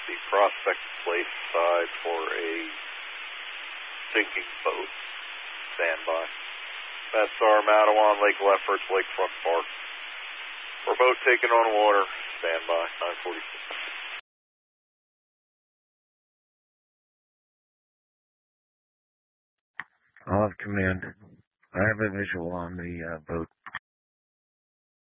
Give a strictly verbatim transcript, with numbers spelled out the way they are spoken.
the Prospect Place side for a sinking boat. Stand by. That's our Matawan Lake Lefferts Lakefront Park. For boat taken on water, stand by, nine forty-six. I'll have command. I have a visual on the uh, boat.